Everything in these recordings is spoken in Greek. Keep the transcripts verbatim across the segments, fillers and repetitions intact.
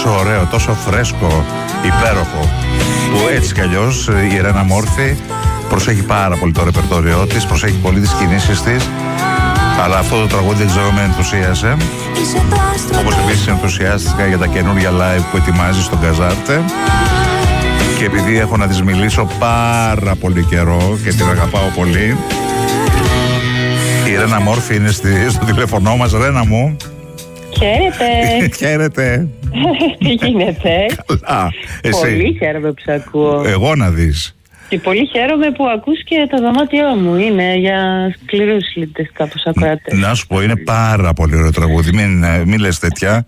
τόσο ωραίο, τόσο φρέσκο, υπέροχο, που έτσι κι αλλιώς η Ρένα Μόρφη προσέχει πάρα πολύ το ρεπερτόριό της, προσέχει πολύ τις κινήσεις της. Αλλά αυτό το τραγούδι δεν ξέρω, με ενθουσίασε. Όπως επίσης ενθουσιάστηκα για τα καινούργια live που ετοιμάζει στον Καζάρτε. Και επειδή έχω να της μιλήσω πάρα πολύ καιρό και την αγαπάω πολύ, η Ρένα Μόρφη είναι στη, στο τηλέφωνό μας. Ρένα μου. Χαίρετε. Χαίρετε. Τι γίνεται? Καλά. Εσύ? Πολύ χαίρομαι που σε ακούω. Εγώ να δεις. Και πολύ χαίρομαι που ακούς και το δωμάτιό μου. Είναι για σκληρούς λίτες κάπως ακροατές. Να σου πω, είναι πάρα πολύ ωραίο τραγούδι. Μην, μην λες τέτοια.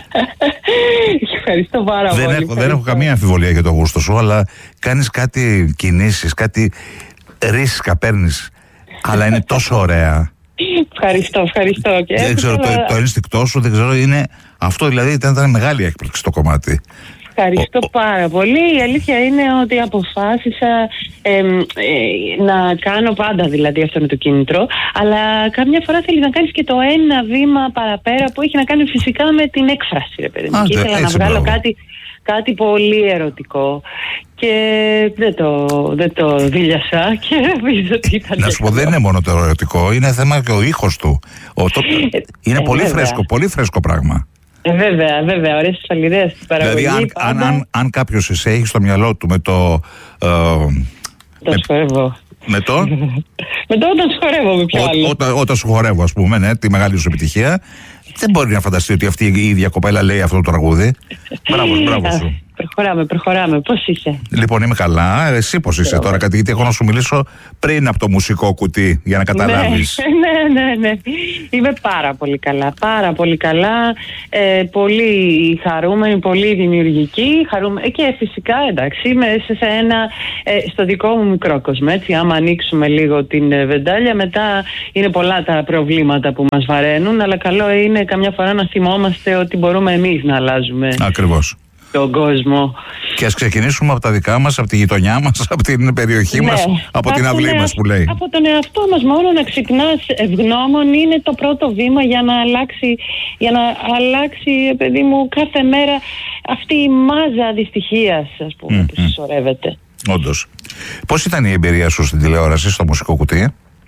Ευχαριστώ πάρα δεν πολύ. Έχω, δεν έχω καμία αμφιβολία για το γούστο σου, αλλά κάνεις κάτι κινήσεις, κάτι ρίσκα παίρνεις, αλλά είναι τόσο ωραία. Ευχαριστώ, ευχαριστώ. Και δεν ξέρω, ήθελα... το, το ένστικτό σου, δεν ξέρω, είναι αυτό, δηλαδή ήταν, ήταν μεγάλη έκπληξη το κομμάτι. Ευχαριστώ ο, πάρα πολύ. Η αλήθεια είναι ότι αποφάσισα ε, ε, να κάνω πάντα, δηλαδή αυτό είναι το κίνητρο, αλλά καμιά φορά θέλει να κάνεις και το ένα βήμα παραπέρα που έχει να κάνει φυσικά με την έκφραση, ρε παιδί μου. Και ήθελα να βγάλω κάτι, κάτι πολύ ερωτικό και δεν το, δεν το δίλιασα και νομίζω ότι ήταν... Να σου πω, δεν είναι μόνο το ερωτικό, είναι θέμα και ο ήχος του. Ο, το, είναι ε, πολύ βέβαια. φρέσκο, πολύ φρέσκο πράγμα. Ε, βέβαια, βέβαια, ωραίες ασφαλιδές στην παραγωγή. Δηλαδή, αν, αν, αν, αν κάποιος εσύ έχει στο μυαλό του με το. Ε, το σχορεύω. Με το. με το όταν σχορεύω, με ποιο άλλο. Όταν, όταν σου χορεύω, ας πούμε, ναι, τη μεγάλη σου επιτυχία. Δεν μπορεί να φανταστεί ότι αυτή η ίδια κοπέλα λέει αυτό το τραγούδι. Μπράβο, μπράβο σου. Προχωράμε, προχωράμε. Πώς είσαι? Λοιπόν, είμαι καλά. Εσύ πώς είσαι τώρα? Κάτι, γιατί έχω να σου μιλήσω πριν από το μουσικό κουτί για να καταλάβεις. Ναι, ναι, ναι. Είμαι πάρα πολύ καλά. Πάρα πολύ καλά. Ε, πολύ χαρούμενη, πολύ δημιουργική. Χαρούμενη. Και φυσικά, εντάξει, μέσα σε ένα, ε, στο δικό μου μικρό κόσμο. Έτσι, άμα ανοίξουμε λίγο την βεντάλια, μετά είναι πολλά τα προβλήματα που μας βαραίνουν. Αλλά καλό είναι καμιά φορά να θυμόμαστε ότι μπορούμε εμείς να αλλάζουμε. Ακριβώς. Τον κόσμο. Και ας ξεκινήσουμε από τα δικά μας, από τη γειτονιά μας, από την περιοχή ναι, μας, από την αυλή μας που λέει. Από τον εαυτό μας μόνο να ξυπνάς ευγνώμων είναι το πρώτο βήμα για να αλλάξει, για να αλλάξει, παιδί μου, κάθε μέρα αυτή η μάζα δυστυχίας, ας πούμε, mm, που συσσωρεύεται. Όντως. Πώς ήταν η εμπειρία σου στην τηλεόραση, στο μουσικό κουτί?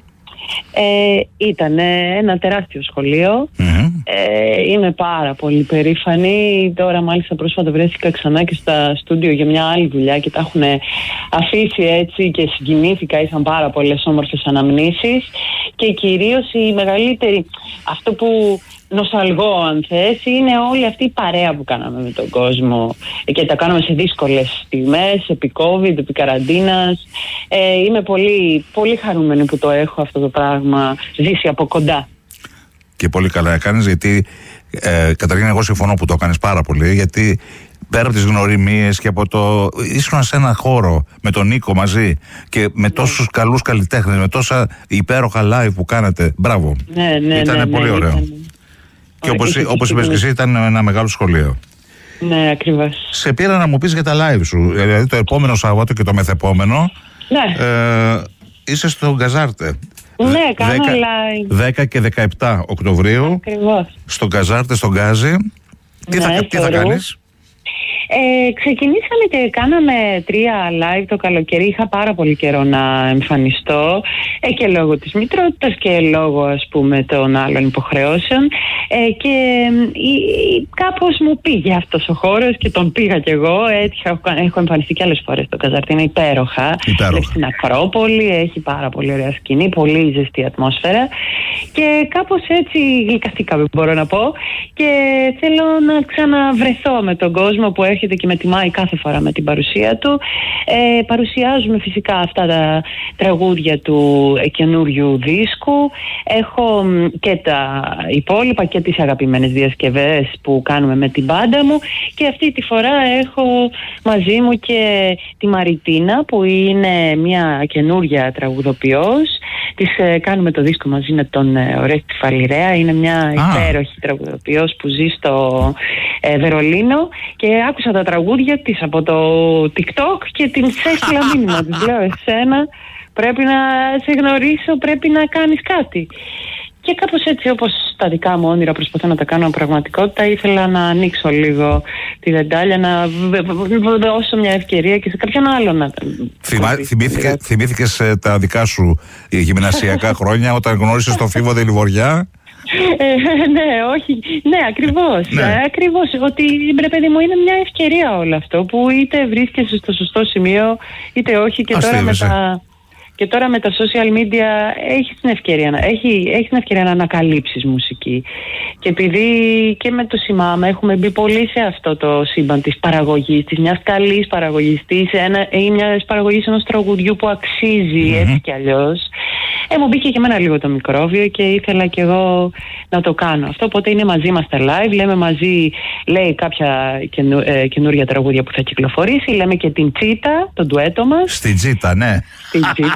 Ε, ήταν ένα τεράστιο σχολείο. Mm-hmm. ε, Είμαι πάρα πολύ περήφανη. Τώρα μάλιστα πρόσφατα βρέθηκα ξανά και στα στούντιο για μια άλλη δουλειά και τα έχουν αφήσει έτσι και συγκινήθηκα. Είχαν πάρα πολλές όμορφες αναμνήσεις και κυρίως η μεγαλύτερη, αυτό που νοσταλγώ αν θες, είναι όλη αυτή η παρέα που κάναμε με τον κόσμο και τα κάναμε σε δύσκολες στιγμές, επί COVID, επί καραντίνας. ε, Είμαι πολύ, πολύ χαρούμενη που το έχω αυτό το πράγμα ζήσει από κοντά. Και πολύ καλά έκανες, γιατί ε, καταρχήν εγώ συμφωνώ που το έκανες πάρα πολύ, γιατί πέρα από τις γνωριμίες και από το ήσουν σε ένα χώρο με τον Νίκο μαζί και με τόσους καλούς καλλιτέχνες, με τόσα υπέροχα live που κάνατε. Μπράβο. Ναι, ναι, ήταν ναι, πολύ ναι, ωραίο. ήταν... Και όπως, όπως είπες και εσύ, ήταν ένα μεγάλο σχολείο. Ναι, ακριβώς. Σε πήρα να μου πεις για τα live σου. Δηλαδή το επόμενο Σάββατο και το μεθεπόμενο. Ναι. Ε, είσαι στο Γκαζάρτε. Ναι, κάνω live. δέκα και δεκαεπτά Οκτωβρίου. Ακριβώς. Στο Γκαζάρτε, στον Γκάζι. Τι, ναι, θα, τι θα κάνεις? Ε, ξεκινήσαμε και κάναμε τρία live το καλοκαίρι. Είχα πάρα πολύ καιρό να εμφανιστώ ε, και λόγω της μητρότητας και λόγω, ας πούμε, των άλλων υποχρεώσεων ε, και ε, κάπως μου πήγε αυτός ο χώρος και τον πήγα κι εγώ. Έτυχα, έχω εμφανιστεί και άλλες φορές στο Καζάρτε, είναι υπέροχα. Υπέροχα. Στην Ακρόπολη, έχει πάρα πολύ ωραία σκηνή, πολύ ζεστή ατμόσφαιρα και κάπως έτσι γλυκαθήκαμε, μπορώ να πω, και θέλω να ξαναβρεθώ με τον κόσμο που έρχεται και με τιμάει κάθε φορά με την παρουσία του. Ε, παρουσιάζουμε φυσικά αυτά τα τραγούδια του καινούριου δίσκου. Έχω και τα υπόλοιπα και τις αγαπημένες διασκευές που κάνουμε με την μπάντα μου και αυτή τη φορά έχω μαζί μου και τη Μαριτίνα που είναι μια καινούρια τραγουδοποιός. Της ε, κάνουμε το δίσκο μαζί με τον ε, Ορέστη Φαλιρέα. Είναι μια ah. υπέροχη τραγουδοποιός που ζει στο ε, Βερολίνο και άκουσα τα τραγούδια της από το TikTok και την έστειλα μήνυμα. Της λέω, εσένα πρέπει να σε γνωρίσω, πρέπει να κάνεις κάτι. Και κάπως έτσι, όπως τα δικά μου όνειρα προσπαθώ να τα κάνω πραγματικότητα, ήθελα να ανοίξω λίγο τη Βεντάλια να δώσω μια ευκαιρία και σε κάποιον άλλο να. Θυμήθηκε, θυμήθηκες ε, τα δικά σου γυμνασιακά χρόνια όταν γνώρισες τον Φίβο Δελιβοριά? Ε, ναι, όχι. Ναι, ακριβώς. Ναι. Ακριβώς. Ότι, ρε παιδί μου, είναι μια ευκαιρία όλο αυτό που είτε βρίσκεσαι στο σωστό σημείο είτε όχι. Και τώρα με τα. Και τώρα με τα social media έχεις την ευκαιρία να, έχει, έχεις την ευκαιρία να ανακαλύψεις μουσική. Και επειδή και με το Σημάμε έχουμε μπει πολύ σε αυτό το σύμπαν της παραγωγής, της μιας καλής παραγωγής, της ένα, ή μιας παραγωγής ενός τραγουδιού που αξίζει mm-hmm. έτσι κι αλλιώς, ε, μου μπήκε και εμένα λίγο το μικρόβιο και ήθελα κι εγώ να το κάνω αυτό. Οπότε είναι μαζί μας τα live, λέμε μαζί, λέει κάποια καινου, ε, καινούρια τραγούδια που θα κυκλοφορήσει, λέμε και την Τσίτα, τον ντουέτο μας. Στην Τσίτα, ναι. Στην Τσίτα.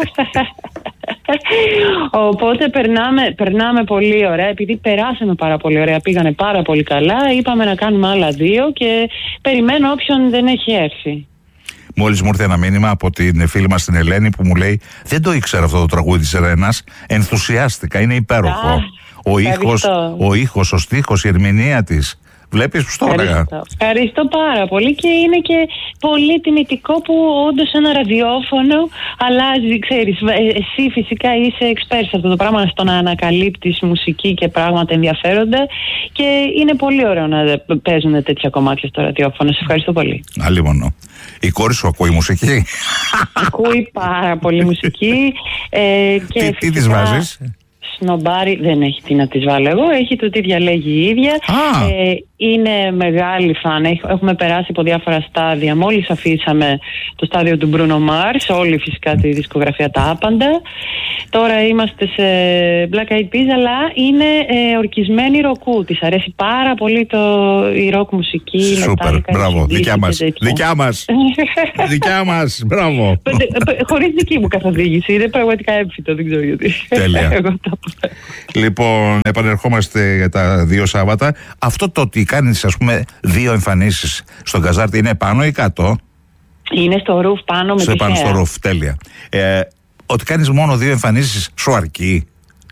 Οπότε περνάμε, περνάμε πολύ ωραία. Επειδή περάσαμε πάρα πολύ ωραία, πήγανε πάρα πολύ καλά, είπαμε να κάνουμε άλλα δύο και περιμένω όποιον δεν έχει έρθει. Μόλις μου ήρθε ένα μήνυμα από την φίλη μας την Ελένη που μου λέει: δεν το ήξερα αυτό το τραγούδι της Ρένας. Ενθουσιάστηκα, είναι υπέροχο. Α, ο ήχος, ο ήχος, ο στίχος, η ερμηνεία της. Βλέπεις που το έλεγα. Ευχαριστώ πάρα πολύ και είναι και πολύ τιμητικό που όντως ένα ραδιόφωνο αλλάζει, ξέρεις, εσύ φυσικά είσαι εξπέρ σε αυτό το πράγμα, στο να ανακαλύπτεις μουσική και πράγματα ενδιαφέροντα και είναι πολύ ωραίο να παίζουν τέτοια κομμάτια στο ραδιόφωνο. Σε ευχαριστώ πολύ. Άλλη μόνο. Η κόρη σου ακούει μουσική? Ακούει πάρα πολύ μουσική. Ε, και τι, τι της βάζεις? Σνομπάρι, δεν έχει τι να της βάλω εγώ, έχει το τι διαλέγει η ίδια. Ε, είναι μεγάλη φαν, έχουμε περάσει από διάφορα στάδια. Μόλις αφήσαμε το στάδιο του Bruno Mars, όλη φυσικά τη δισκογραφία τα άπαντα. Τώρα είμαστε σε Black Eyed Peas, αλλά είναι ε, ορκισμένη ροκού. Της αρέσει πάρα πολύ το, η ροκ μουσική. Σούπερ, μπράβο, δικιά μας. Δικιά μας, δικιά μας, μπράβο. Χωρίς δική μου καθοδήγηση, είναι πραγματικά έμφυτο, δεν ξέρω γιατί. Τέλεια. Λοιπόν, επανερχόμαστε για τα δύο Σάββατα. Αυτό το ότι κάνεις, ας πούμε, δύο εμφανίσεις στον Καζάρτη είναι πάνω ή κάτω? Είναι στο ρουφ πάνω με στο τη πάνω θέα. Στο ρουφ, τέλεια. Ε, ότι κάνεις μόνο δύο εμφανίσεις σου αρκεί?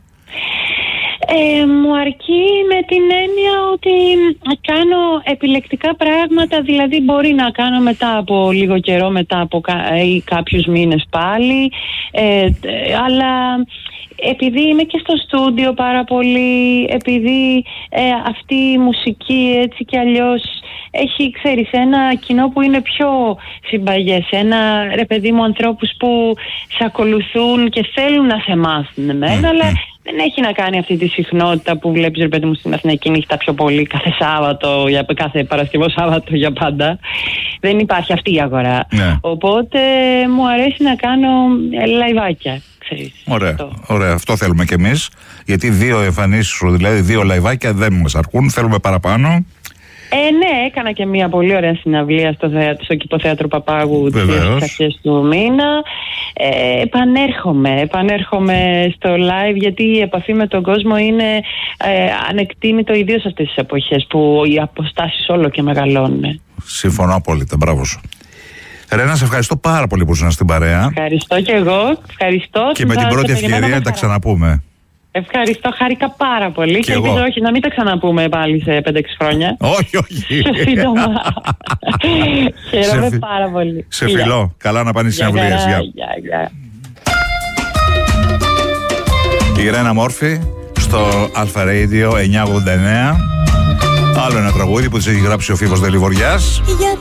Ε, μου αρκεί με την έννοια ότι κάνω επιλεκτικά πράγματα, δηλαδή μπορεί να κάνω μετά από λίγο καιρό, μετά από κα, ή κάποιους μήνες πάλι, ε, αλλά επειδή είμαι και στο στούντιο πάρα πολύ, επειδή ε, αυτή η μουσική έτσι κι αλλιώς έχει, ξέρεις, ένα κοινό που είναι πιο συμπαγές, ένα, ρε παιδί μου, ανθρώπους που σε ακολουθούν και θέλουν να σε μάθουν εμένα, αλλά δεν έχει να κάνει αυτή τη συχνότητα που βλέπεις, ρε παιδί μου, στην Αθηναϊκή νύχτα πιο πολύ κάθε Σάββατο, για, κάθε Παρασκευό Σάββατο για πάντα. Δεν υπάρχει αυτή η αγορά. Ναι. Οπότε μου αρέσει να κάνω λαϊβάκια. Ωραία, αυτό. Ωραία, αυτό θέλουμε κι εμείς. Γιατί δύο εμφανίσεις σου, δηλαδή δύο λαϊβάκια, δεν μας αρκούν, θέλουμε παραπάνω. Ε, ναι, έκανα και μια πολύ ωραία συναυλία στο, στο Κηποθέατρο Παπάγου τις αρχές του μήνα. Ε, επανέρχομαι, επανέρχομαι στο live, γιατί η επαφή με τον κόσμο είναι ε, ανεκτήμητο, ιδίως αυτές τις εποχές που οι αποστάσεις όλο και μεγαλώνουν. Συμφωνώ απόλυτα, μπράβο σου. Ρένα, σε ευχαριστώ πάρα πολύ που ήσουν στην παρέα. Ευχαριστώ και εγώ. Ευχαριστώ. Και με την πρώτη ευκαιρία να τα ξαναπούμε. Ευχαριστώ, χάρηκα πάρα πολύ. Και, και ελπίζω όχι να μην τα ξαναπούμε πάλι σε πέντε έξι χρόνια. Όχι, όχι. Σε σύντομα. Χαίρομαι σε πάρα πολύ. Σε φιλώ. Καλά να πάνε στις συναυλίες. Η Ρένα Μόρφη στο Αλφα Radio εννιακόσια ογδόντα εννέα. Άλλο ένα τραγούδι που της έχει γράψει ο Φίβος Δελιβοριάς.